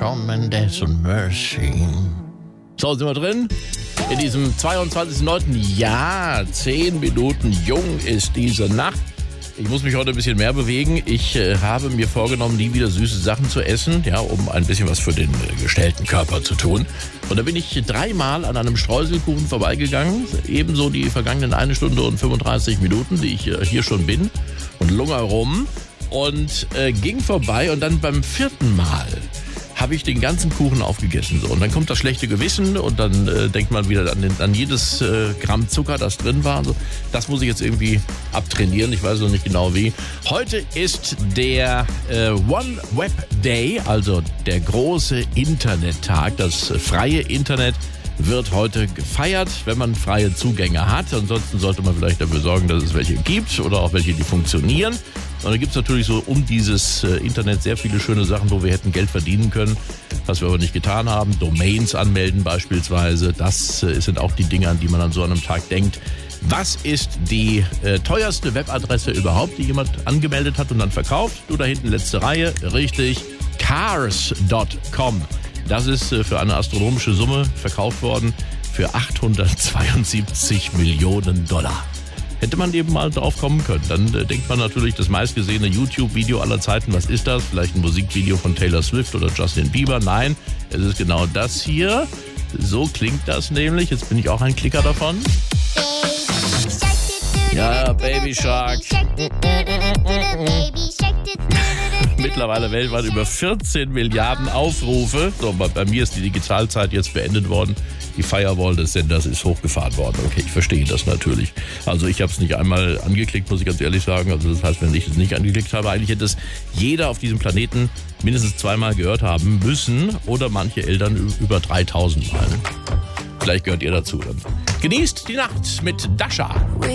Shawn Mendes und Mercy. So, sind wir drin? In diesem 22.09. Ja, 10 Minuten jung ist diese Nacht. Ich muss mich heute ein bisschen mehr bewegen. Ich habe mir vorgenommen, nie wieder süße Sachen zu essen, ja, um ein bisschen was für den gestellten Körper zu tun. Und da bin ich 3-mal an einem Streuselkuchen vorbeigegangen. Ebenso die vergangenen 1 Stunde und 35 Minuten, die ich hier schon bin. Und lunger rum. Und ging vorbei und dann beim 4. Mal habe ich den ganzen Kuchen aufgegessen. So. Und dann kommt das schlechte Gewissen und dann denkt man wieder an jedes Gramm Zucker, das drin war. So. Das muss ich jetzt irgendwie abtrainieren. Ich weiß noch nicht genau wie. Heute ist der One Web Day, also der große Internettag. Das freie Internet wird heute gefeiert, wenn man freie Zugänge hat. Ansonsten sollte man vielleicht dafür sorgen, dass es welche gibt oder auch welche, die funktionieren. Und da gibt es natürlich so um dieses Internet sehr viele schöne Sachen, wo wir hätten Geld verdienen können, was wir aber nicht getan haben. Domains anmelden beispielsweise, das sind auch die Dinge, an die man an so einem Tag denkt. Was ist die teuerste Webadresse überhaupt, die jemand angemeldet hat und dann verkauft? Du da hinten, letzte Reihe, richtig, cars.com. Das ist für eine astronomische Summe verkauft worden für 872 Millionen Dollar. Hätte man eben mal drauf kommen können. Dann denkt man natürlich, das meistgesehene YouTube-Video aller Zeiten, was ist das? Vielleicht ein Musikvideo von Taylor Swift oder Justin Bieber? Nein, es ist genau das hier. So klingt das nämlich. Jetzt bin ich auch ein Klicker davon. Ja, Baby Shark. Mittlerweile weltweit über 14 Milliarden Aufrufe. So, bei mir ist die Digitalzeit jetzt beendet worden. Die Firewall des Senders ist hochgefahren worden. Okay, ich verstehe das natürlich. Also ich habe es nicht einmal angeklickt, muss ich ganz ehrlich sagen. Also das heißt, wenn ich es nicht angeklickt habe, eigentlich hätte es jeder auf diesem Planeten mindestens 2-mal gehört haben müssen. Oder manche Eltern über 3000 Mal. Vielleicht gehört ihr dazu dann. Genießt die Nacht mit Dasha.